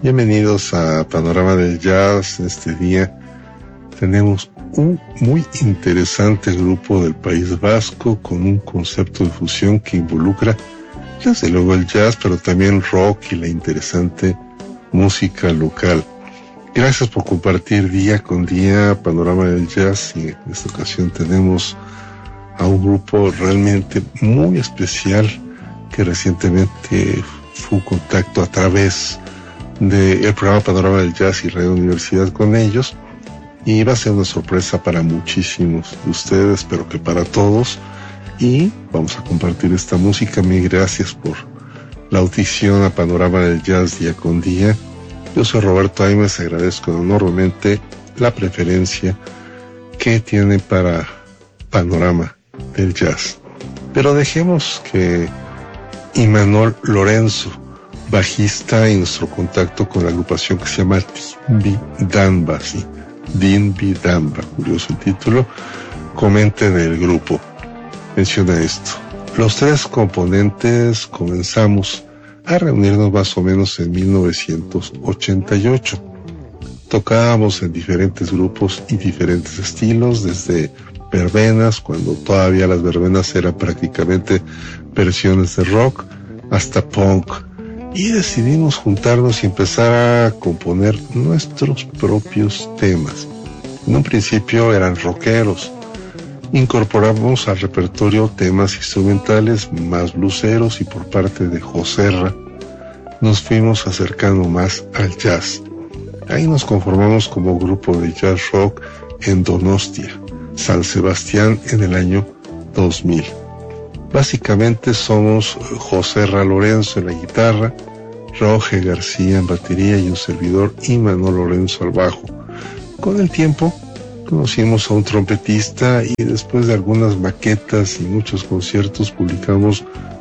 Bienvenidos a Panorama del Jazz. Este día tenemos un muy interesante grupo del País Vasco con un concepto de fusión que involucra desde luego el jazz, pero también rock y la interesante música local. Gracias por compartir día con día Panorama del Jazz, y en esta ocasión tenemos a un grupo realmente muy especial que recientemente fue contacto a través del programa Panorama del Jazz y Radio Universidad con ellos, y va a ser una sorpresa para muchísimos de ustedes, pero que para todos, y vamos a compartir esta música. Mil gracias por la audición a Panorama del Jazz día con día. Yo soy Roberto Aimes, agradezco enormemente la preferencia que tiene para Panorama del Jazz. Pero dejemos que Imanol Lorenzo, bajista, y nuestro contacto con la agrupación que se llama Dinbi Danba, ¿sí? Dinbi Danba, curioso el título, comenten el grupo. Menciona esto: los tres componentes comenzamos a reunirnos más o menos en 1988. Tocábamos en diferentes grupos y diferentes estilos, desde verbenas, cuando todavía las verbenas eran prácticamente versiones de rock, hasta punk, y decidimos juntarnos y empezar a componer nuestros propios temas. En un principio eran rockeros. Incorporamos al repertorio temas instrumentales más bluseros, y por parte de Joserra nos fuimos acercando más al jazz. Ahí nos conformamos como grupo de jazz rock en Donostia, San Sebastián, en el año 2000. Básicamente somos Joserra Lorenzo en la guitarra, Roge García en batería y un servidor, Imanol Lorenzo, al bajo. Con el tiempo conocimos a un trompetista, y después de algunas maquetas y muchos conciertos publicamos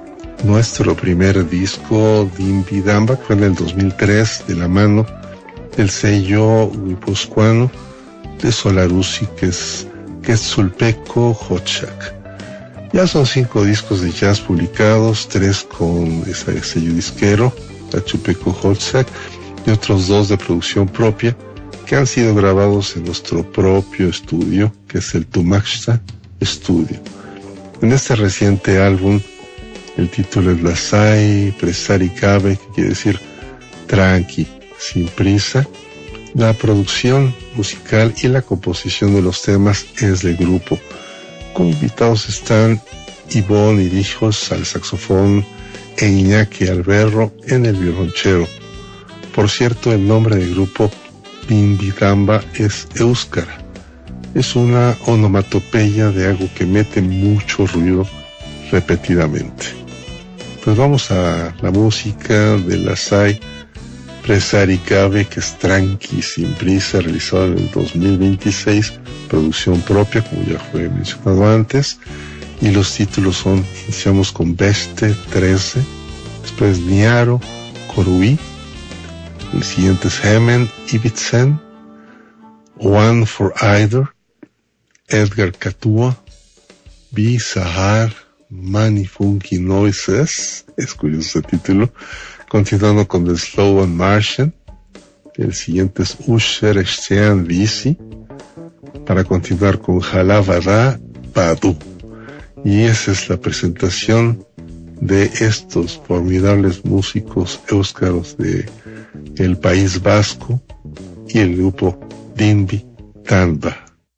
nuestro primer disco, Dinbi Danba, que fue en el 2003, de la mano del sello guipuzcoano de Solaruzzi, que es Quetzulpeco Hochak. Ya son 5 discos de jazz publicados, 3 con ese sello disquero, Quetzulpeco Hochak, y otros 2 de producción propia, que han sido grabados en nuestro propio estudio, que es el Tumaxta Studio. En este reciente álbum, el título es Lasai Presari Cabe, que quiere decir tranqui, sin prisa. La producción musical y la composición de los temas es del grupo. Como invitados están Ivonne Irijos al saxofón e Iñaki Alberro en el violonchelo. Por cierto, el nombre del grupo Dinbi Danba es Euskara. Es una onomatopeya de algo que mete mucho ruido repetidamente. Pues vamos a la música de Lasai Presari Cabe, que es tranqui, sin prisa, realizado en el 2026, producción propia, como ya fue mencionado antes, y los títulos son: iniciamos con Beste 13, después Niaro, Koruí, el siguiente es Hemen Ibitzen, One for Either, Edgar Katua, B. Sahar, Many Funky Noises, es curioso el título, continuando con The Slow and Martian. El siguiente es Usher Estean Visi, para continuar con Halavada Badu. Y esa es la presentación de estos formidables músicos éuskaros de el País Vasco y el grupo Dinbi Danba.